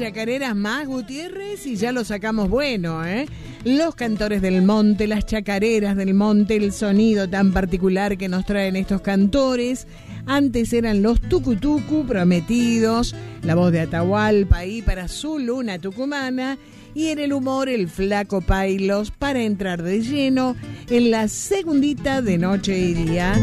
chacareras más, Gutiérrez, y ya lo sacamos bueno, ¿eh? Los cantores del monte, las chacareras del monte, el sonido tan particular que nos traen estos cantores. Antes eran los tucutucu prometidos, la voz de Atahualpa ahí para su luna tucumana, y en el humor el flaco Pailos para entrar de lleno en la segundita de Noche y Día.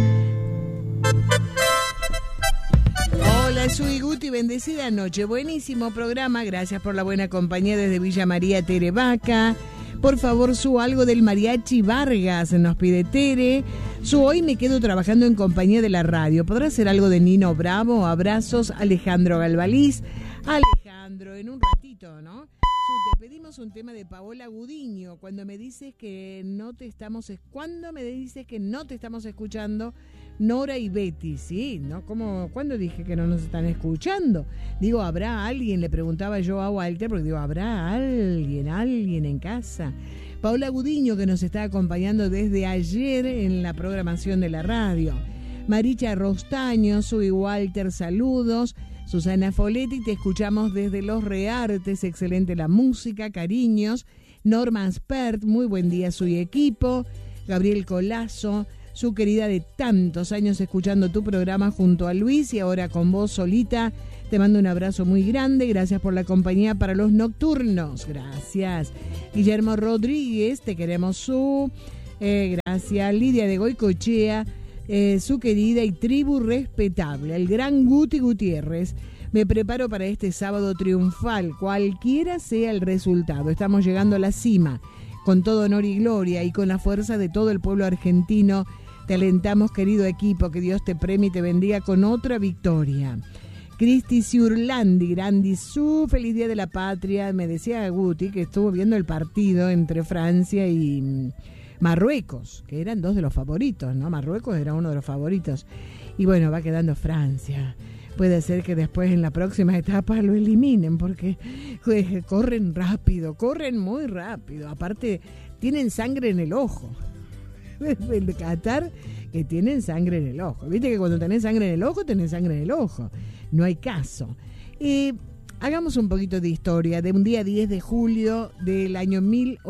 Hola, soy Guti, bendecida noche, buenísimo programa, gracias por la buena compañía desde Villa María Terevaca. Por favor, su algo del Mariachi Vargas, nos pide Tere. Su hoy me quedo trabajando en compañía de la radio. ¿Podrá ser algo de Nino Bravo? Abrazos, Alejandro Galvaliz. Alejandro, en un ratito, ¿no? Te pedimos un tema de Paola Gudiño. Cuando me dices que no te estamos escuchando, Nora y Betty, ¿sí? ¿No? ¿Cuándo dije que no nos están escuchando? Digo, ¿habrá alguien? Le preguntaba yo a Walter, porque digo, ¿habrá alguien en casa? Paola Gudiño, que nos está acompañando desde ayer en la programación de la radio. Maricha Rostaño, soy Walter, saludos. Susana Foletti, te escuchamos desde Los Reartes, excelente la música, cariños. Norma Spert, muy buen día su equipo. Gabriel Colazo, su querida de tantos años escuchando tu programa junto a Luis y ahora con vos solita. Te mando un abrazo muy grande, gracias por la compañía para los nocturnos, gracias. Guillermo Rodríguez, te queremos gracias. Lidia de Goicochea, su querida y tribu respetable, el gran Guti Gutiérrez. Me preparo para este sábado triunfal, cualquiera sea el resultado. Estamos llegando a la cima, con todo honor y gloria y con la fuerza de todo el pueblo argentino. Te alentamos, querido equipo, que Dios te premie y te bendiga con otra victoria. Cristi Ciurlandi, grandi, su feliz día de la patria. Me decía Guti que estuvo viendo el partido entre Francia y Marruecos, que eran dos de los favoritos, ¿no? Marruecos era uno de los favoritos. Y bueno, va quedando Francia. Puede ser que después en la próxima etapa lo eliminen porque corren rápido, corren muy rápido. Aparte, tienen sangre en el ojo. El de Qatar, que tienen sangre en el ojo. Viste que cuando tenés sangre en el ojo, tenés sangre en el ojo. No hay caso. Hagamos un poquito de historia de un día 10 de julio del año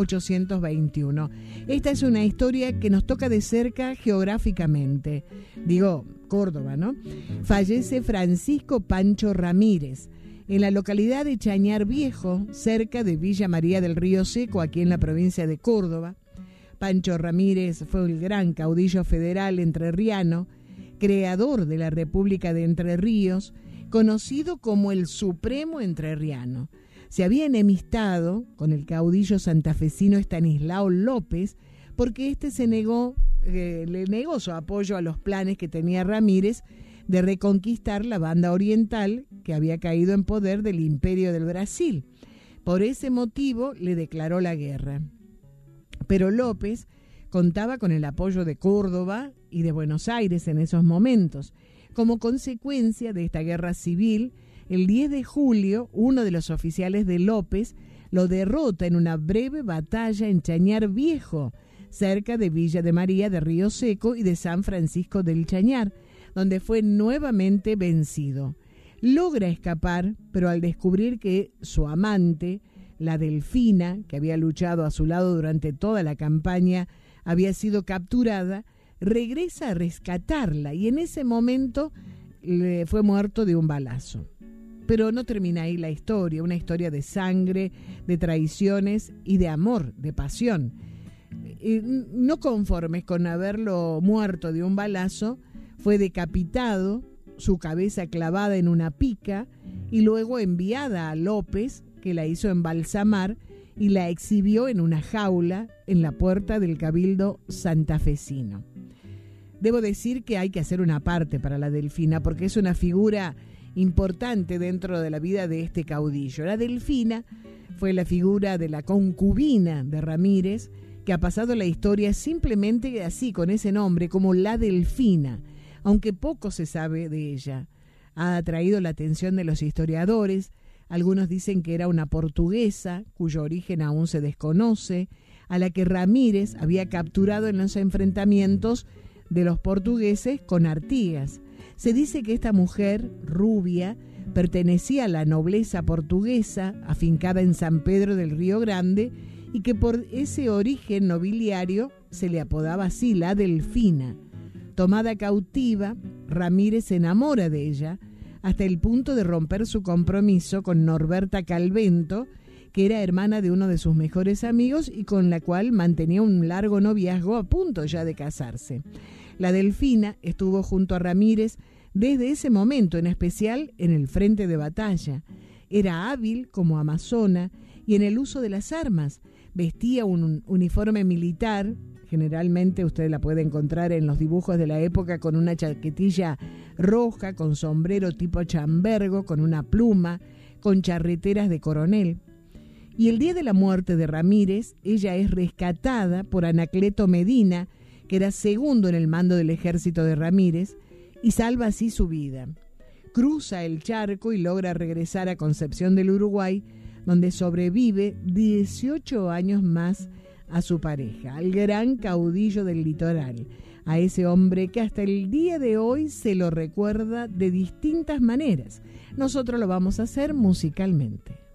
1821. Esta es una historia que nos toca de cerca geográficamente. Digo, Córdoba, ¿no? Fallece Francisco Pancho Ramírez en la localidad de Chañar Viejo, cerca de Villa María del Río Seco, aquí en la provincia de Córdoba. Pancho Ramírez fue el gran caudillo federal entrerriano, creador de la República de Entre Ríos, conocido como el Supremo Entrerriano. Se había enemistado con el caudillo santafesino Estanislao López porque éste le negó su apoyo a los planes que tenía Ramírez de reconquistar la banda oriental que había caído en poder del Imperio del Brasil. Por ese motivo le declaró la guerra. Pero López contaba con el apoyo de Córdoba y de Buenos Aires en esos momentos. Como consecuencia de esta guerra civil, el 10 de julio, uno de los oficiales de López lo derrota en una breve batalla en Chañar Viejo, cerca de Villa de María de Río Seco y de San Francisco del Chañar, donde fue nuevamente vencido. Logra escapar, pero al descubrir que su amante, la Delfina, que había luchado a su lado durante toda la campaña, había sido capturada, regresa a rescatarla y en ese momento le fue muerto de un balazo. Pero no termina ahí la historia, una historia de sangre, de traiciones y de amor, de pasión. No conformes con haberlo muerto de un balazo, fue decapitado, su cabeza clavada en una pica y luego enviada a López, que la hizo embalsamar y la exhibió en una jaula en la puerta del Cabildo santafesino. Debo decir que hay que hacer una parte para la Delfina porque es una figura importante dentro de la vida de este caudillo. La Delfina fue la figura de la concubina de Ramírez, que ha pasado la historia simplemente así, con ese nombre, como la Delfina, aunque poco se sabe de ella. Ha atraído la atención de los historiadores. Algunos dicen que era una portuguesa, cuyo origen aún se desconoce, a la que Ramírez había capturado en los enfrentamientos de los portugueses con Artigas. Se dice que esta mujer, rubia, pertenecía a la nobleza portuguesa, afincada en San Pedro del Río Grande, y que por ese origen nobiliario se le apodaba así, la Delfina. Tomada cautiva, Ramírez se enamora de ella, hasta el punto de romper su compromiso con Norberta Calvento, que era hermana de uno de sus mejores amigos y con la cual mantenía un largo noviazgo a punto ya de casarse. La Delfina estuvo junto a Ramírez desde ese momento, en especial en el frente de batalla. Era hábil como amazona y en el uso de las armas. Vestía un uniforme militar, generalmente usted la puede encontrar en los dibujos de la época, con una chaquetilla roja, con sombrero tipo chambergo, con una pluma, con charreteras de coronel. Y el día de la muerte de Ramírez, ella es rescatada por Anacleto Medina, que era segundo en el mando del ejército de Ramírez, y salva así su vida. Cruza el charco y logra regresar a Concepción del Uruguay, donde sobrevive 18 años más a su pareja, al gran caudillo del litoral, a ese hombre que hasta el día de hoy se lo recuerda de distintas maneras. Nosotros lo vamos a hacer musicalmente.